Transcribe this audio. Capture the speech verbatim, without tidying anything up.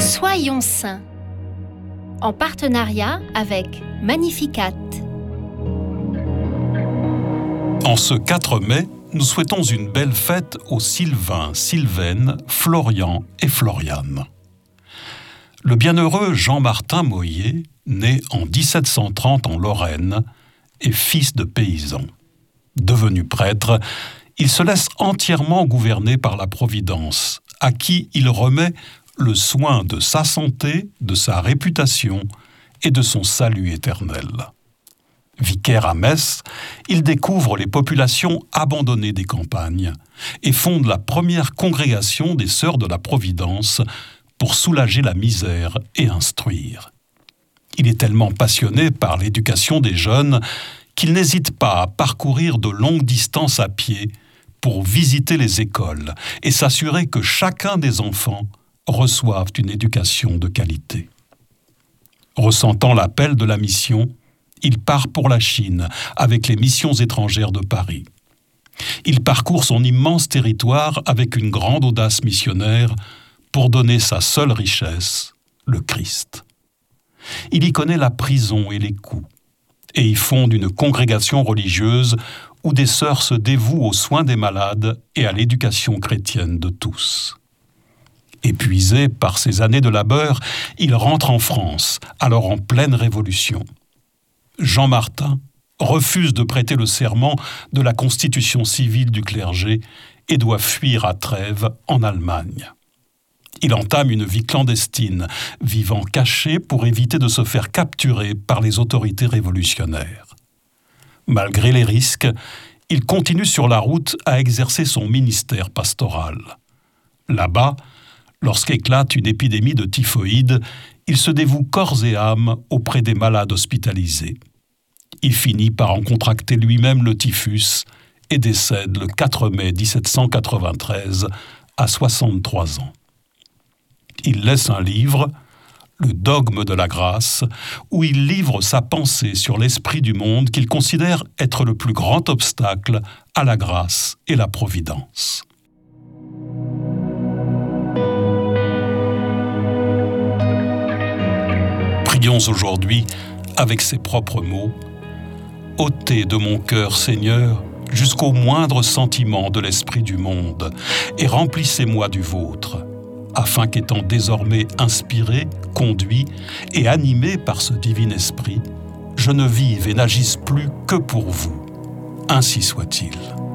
Soyons saints, en partenariat avec Magnificat. En ce quatre mai, nous souhaitons une belle fête aux Sylvain, Sylvaine, Florian et Floriane. Le bienheureux Jean-Martin Mohier, né en dix-sept cent trente en Lorraine, est fils de paysan. Devenu prêtre, il se laisse entièrement gouverner par la Providence, à qui il remet le soin de sa santé, de sa réputation et de son salut éternel. Vicaire à Metz, il découvre les populations abandonnées des campagnes et fonde la première congrégation des Sœurs de la Providence pour soulager la misère et instruire. Il est tellement passionné par l'éducation des jeunes qu'il n'hésite pas à parcourir de longues distances à pied pour visiter les écoles et s'assurer que chacun des enfants reçoive une éducation de qualité. Ressentant l'appel de la mission, il part pour la Chine avec les missions étrangères de Paris. Il parcourt son immense territoire avec une grande audace missionnaire pour donner sa seule richesse, le Christ. Il y connaît la prison et les coups, et y fonde une congrégation religieuse où des sœurs se dévouent aux soins des malades et à l'éducation chrétienne de tous. Épuisé par ses années de labeur, il rentre en France, alors en pleine Révolution. Jean-Martin refuse de prêter le serment de la constitution civile du clergé et doit fuir à Trèves, en Allemagne. Il entame une vie clandestine, vivant caché pour éviter de se faire capturer par les autorités révolutionnaires. Malgré les risques, il continue sur la route à exercer son ministère pastoral. Là-bas, lorsqu'éclate une épidémie de typhoïde, il se dévoue corps et âme auprès des malades hospitalisés. Il finit par en contracter lui-même le typhus et décède le quatre mai dix-sept cent quatre-vingt-treize à soixante-trois ans. Il laisse un livre, Le dogme de la grâce, où il livre sa pensée sur l'esprit du monde qu'il considère être le plus grand obstacle à la grâce et la providence. Prions aujourd'hui avec ses propres mots. Ôtez de mon cœur, Seigneur, jusqu'au moindre sentiment de l'esprit du monde, et remplissez-moi du vôtre, afin qu'étant désormais inspiré, conduit et animé par ce divin esprit, je ne vive et n'agisse plus que pour vous. Ainsi soit-il.